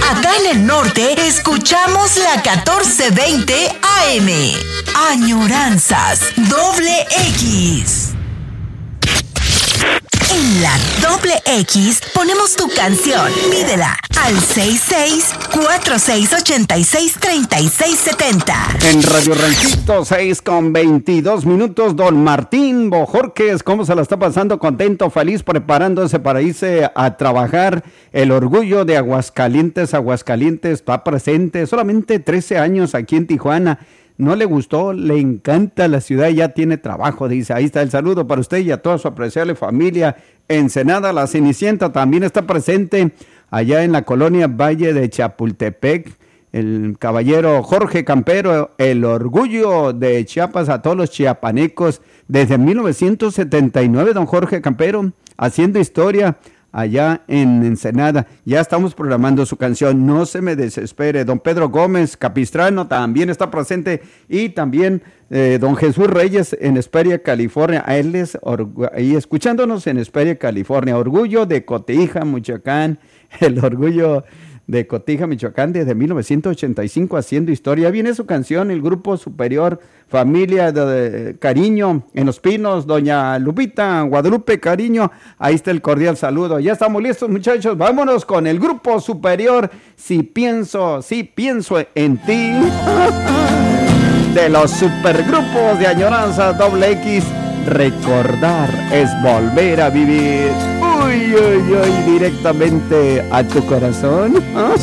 Acá en el norte escuchamos la 1420 AM. Añoranzas doble X. En la doble X ponemos tu canción. Pídela al 66-4686-3670. En Radio Ranchito, 6:22. Don Martín Bojorquez, ¿cómo se la está pasando? Contento, feliz, preparándose para irse a trabajar. El orgullo de Aguascalientes está presente. Solamente 13 años aquí en Tijuana. No le gustó, le encanta la ciudad, ya tiene trabajo, dice. Ahí está el saludo para usted y a toda su apreciable familia. Ensenada, la Cenicienta también está presente allá en la colonia Valle de Chapultepec. El caballero Jorge Campero, el orgullo de Chiapas a todos los chiapanecos. Desde 1979, don Jorge Campero, haciendo historia allá en Ensenada. Ya estamos programando su canción, No se me desespere. Don Pedro Gómez Capistrano también está presente, y también don Jesús Reyes en Hesperia, California. A él es ahí escuchándonos en Hesperia, California. Orgullo de Cotija, Michoacán. El orgullo de Cotija, Michoacán, desde 1985 haciendo historia. Viene su canción, el Grupo Superior, Familia de Cariño, en Los Pinos, doña Lupita Guadalupe Cariño. Ahí está el cordial saludo. Ya estamos listos, muchachos. Vámonos con el Grupo Superior, Si pienso en ti. De los supergrupos de Añoranza doble X. Recordar es volver a vivir. Uy, uy, uy, directamente a tu corazón.